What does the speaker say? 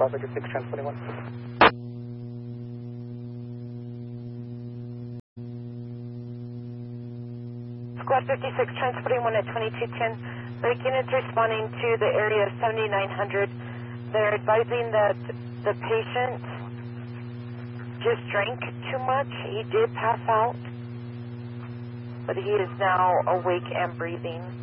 Squad 56, Trans 21. Squad 56, Trans 41 at 2210. Break units responding to the area 7900. They're advising that the patient just drank too much. He did pass out, but he is now awake and breathing.